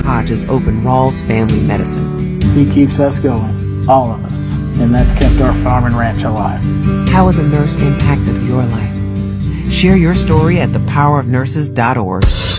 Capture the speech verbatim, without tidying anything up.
Hodges opened Rawls Family Medicine. He keeps us going, all of us, and that's kept our farm and ranch alive. How has a nurse impacted your life? Share your story at the power of nurses dot org.